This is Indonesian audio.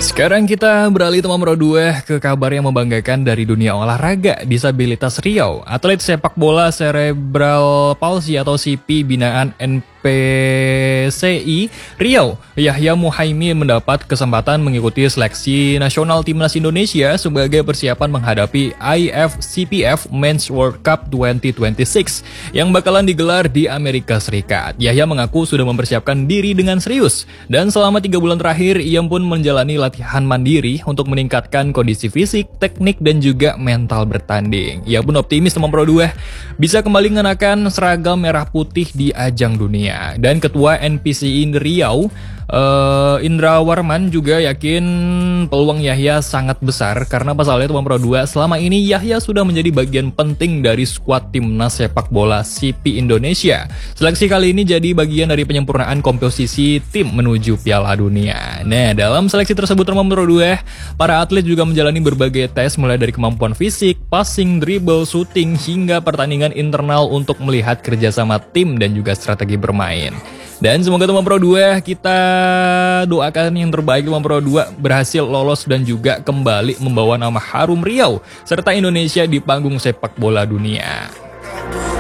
Sekarang kita beralih teman Pro 2 ke kabar yang membanggakan dari dunia olahraga disabilitas Riau. Atlet sepak bola cerebral palsy atau CP binaan NPCI Riau, Yahya Muhaimin mendapat kesempatan mengikuti seleksi nasional timnas Indonesia sebagai persiapan menghadapi IFCPF Men's World Cup 2026 yang bakalan digelar di Amerika Serikat. Yahya mengaku sudah mempersiapkan diri dengan serius dan selama 3 bulan terakhir ia pun menjalani latihan mandiri untuk meningkatkan kondisi fisik, teknik, dan juga mental bertanding. Ia pun optimis teman Pro 2 bisa kembali mengenakan seragam merah putih di ajang dunia. Dan Ketua NPCI Riau, Indra Warman juga yakin peluang Yahya sangat besar karena pasalnya teman Pro 2 selama ini Yahya sudah menjadi bagian penting dari skuad timnas sepak bola CP Indonesia. Seleksi kali ini jadi bagian dari penyempurnaan komposisi tim menuju Piala Dunia. Nah, dalam seleksi tersebut teman Pro 2, para atlet juga menjalani berbagai tes mulai dari kemampuan fisik, passing, dribble, shooting, hingga pertandingan internal untuk melihat kerjasama tim dan juga strategi bermain. Dan semoga teman Pro 2 kita doakan yang terbaik teman Pro 2 berhasil lolos dan juga kembali membawa nama harum Riau serta Indonesia di panggung sepak bola dunia.